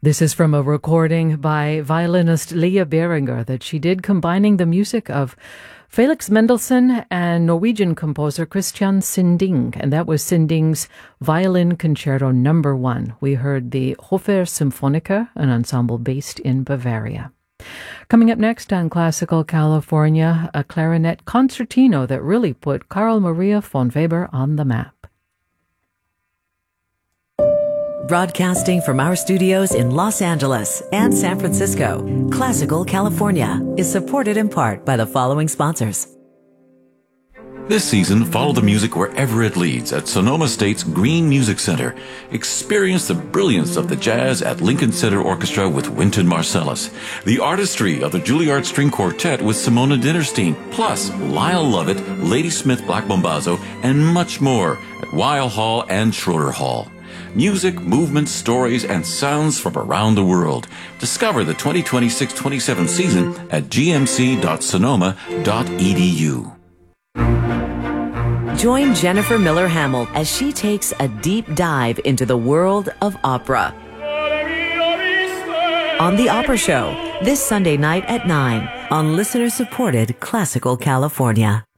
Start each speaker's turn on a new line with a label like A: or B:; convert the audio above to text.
A: This is from a recording by violinist Leah Beringer that she did combining the music of Felix Mendelssohn and Norwegian composer Christian Sinding, and that was Sinding's Violin Concerto No. 1. We heard the Hofer Symphoniker, an ensemble based in Bavaria. Coming up next on Classical California, a clarinet concertino that really put Carl Maria von Weber on the map.
B: Broadcasting from our studios in Los Angeles and San Francisco, Classical California is supported in part by the following sponsors.
C: This season, follow the music wherever it leads at Sonoma State's Green Music Center. Experience the brilliance of the jazz at Lincoln Center Orchestra with Wynton Marsalis, the artistry of the Juilliard String Quartet with Simona Dinnerstein, plus Lyle Lovett, Ladysmith Black Bombazo, and much more at Weill Hall and Schroeder Hall. Music, movements, stories, and sounds from around the world. Discover the 2026-27 season at gmc.sonoma.edu.
B: Join Jennifer Miller Hamill as she takes a deep dive into the world of opera on The Opera Show this Sunday night at 9 on listener-supported Classical California.